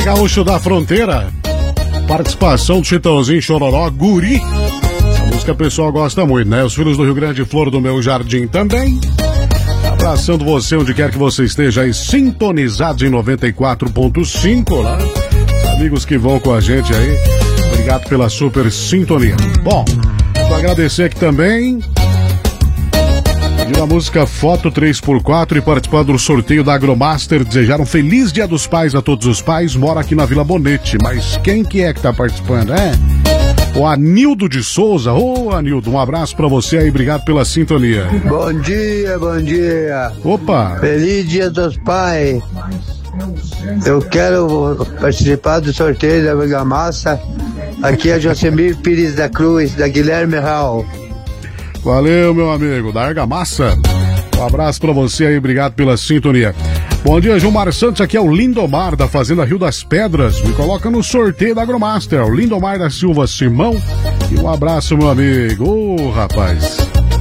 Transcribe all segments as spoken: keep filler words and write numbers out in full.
Aí, gaúcho da fronteira. Participação do Chitãozinho Chororó, Guri. Essa música o pessoal gosta muito, né? Os filhos do Rio Grande, Flor do Meu Jardim também. Abraçando você onde quer que você esteja aí, sintonizados em noventa e quatro ponto cinco, né? Amigos que vão com a gente aí, obrigado pela super sintonia. Bom, vou agradecer aqui também a música Foto três por quatro e participando do sorteio da Agromaster. Desejaram um feliz Dia dos Pais a todos os pais. Mora aqui na Vila Bonete. Mas quem que é que tá participando, é? O Anildo de Souza. Ô, oh, Anildo, um abraço pra você aí. Obrigado pela sintonia. Bom dia, bom dia. Opa. Feliz Dia dos Pais. Eu quero participar do sorteio da Agromaster. Aqui é Josemir Pires da Cruz, da Guilherme Hall. Valeu, meu amigo, da Argamassa. Um abraço pra você aí, obrigado pela sintonia. Bom dia, Gilmar Santos, aqui é o Lindomar, da Fazenda Rio das Pedras. Me coloca no sorteio da Agromaster, o Lindomar da Silva Simão. E um abraço, meu amigo. Ô, oh, rapaz.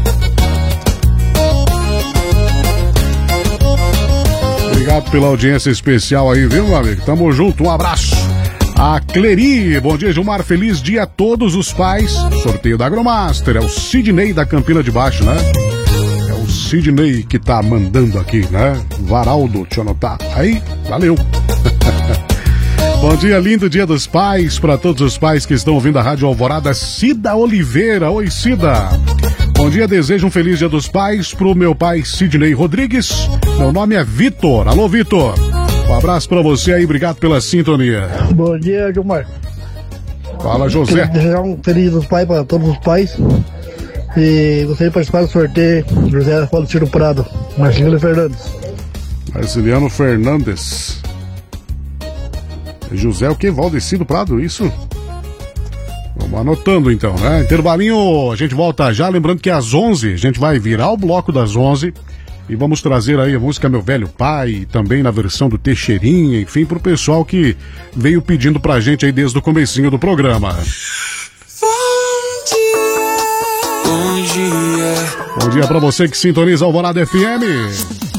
Obrigado pela audiência especial aí, viu, meu amigo? Tamo junto, um abraço. A Cleri, bom dia, Gilmar, feliz dia a todos os pais. Sorteio da Agromaster, é o Sidney da Campina de Baixo, né? É o Sidney que tá mandando aqui, né? Varaldo, deixa eu anotar. Aí, valeu. Bom dia, lindo dia dos pais, para todos os pais que estão ouvindo a Rádio Alvorada. Cida Oliveira, oi Cida. Bom dia, desejo um feliz dia dos pais pro meu pai Sidney Rodrigues. Meu nome é Vitor, alô Vitor. Um abraço pra você aí, obrigado pela sintonia. Bom dia, Gilmar. Fala, José. Queria desejar um feliz dos pais para todos os pais. E gostaria de participar do sorteio José Faustino Prado, Marcelo Fernandes. Marceliano Fernandes. José o que? Valdecido Prado, isso? Vamos anotando então, né? Intervalinho, a gente volta já. Lembrando que às onze a gente vai virar o bloco das onze. E vamos trazer aí a música Meu Velho Pai, também na versão do Teixeirinha, enfim, pro pessoal que veio pedindo pra gente aí desde o comecinho do programa. Bom dia, bom dia. Bom dia pra você que sintoniza Alvorada F M.